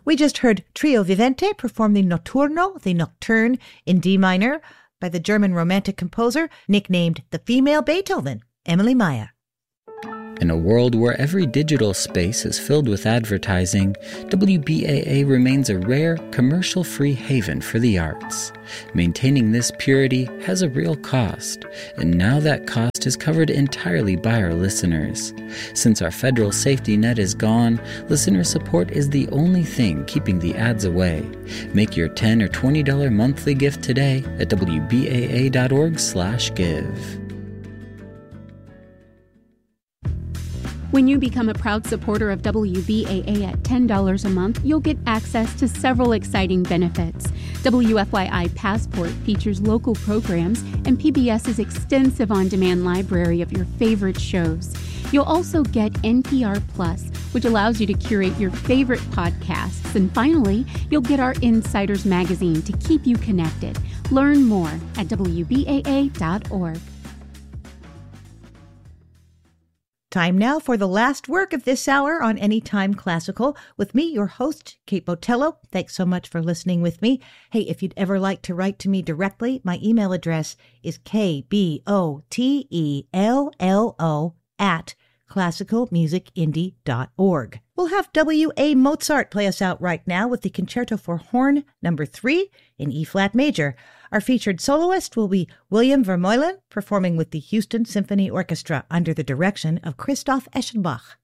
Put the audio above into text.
We just heard Trio Vivente perform the Notturno, the Nocturne, in D minor by the German Romantic composer nicknamed the female Beethoven, Emily Maya. In a world where every digital space is filled with advertising, WBAA remains a rare, commercial-free haven for the arts. Maintaining this purity has a real cost, and now that cost is covered entirely by our listeners. Since our federal safety net is gone, listener support is the only thing keeping the ads away. Make your $10 or $20 monthly gift today at WBAA.org/give. When you become a proud supporter of WBAA at $10 a month, you'll get access to several exciting benefits. WFYI Passport features local programs and PBS's extensive on-demand library of your favorite shows. You'll also get NPR Plus, which allows you to curate your favorite podcasts. And finally, you'll get our Insiders magazine to keep you connected. Learn more at WBAA.org. Time now for the last work of this hour on Anytime Classical with me, your host, Kate Botello. Thanks so much for listening with me. Hey, if you'd ever like to write to me directly, my email address is kbotello@classicalmusicindie.org. We'll have W.A. Mozart play us out right now with the Concerto for Horn No. 3 in E-flat major. Our featured soloist will be William Vermeulen, performing with the Houston Symphony Orchestra under the direction of Christoph Eschenbach.